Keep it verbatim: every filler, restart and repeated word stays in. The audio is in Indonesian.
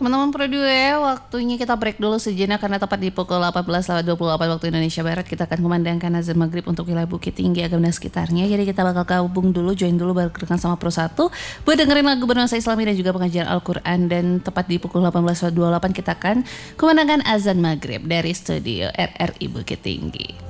Teman-teman Pro dua, waktunya kita break dulu sejenak karena tepat di pukul delapan belas lewat dua puluh delapan waktu Indonesia Barat kita akan kumandangkan azan maghrib untuk wilayah Bukit Tinggi, Agam dan sekitarnya. Jadi kita bakal gabung dulu, join dulu barengan sama Pro satu buat dengerin lagu bernuansa Islami dan juga pengajian Al-Quran. Dan tepat di pukul delapan belas lewat dua puluh delapan kita akan kumandangkan azan maghrib dari studio R R I Bukit Tinggi.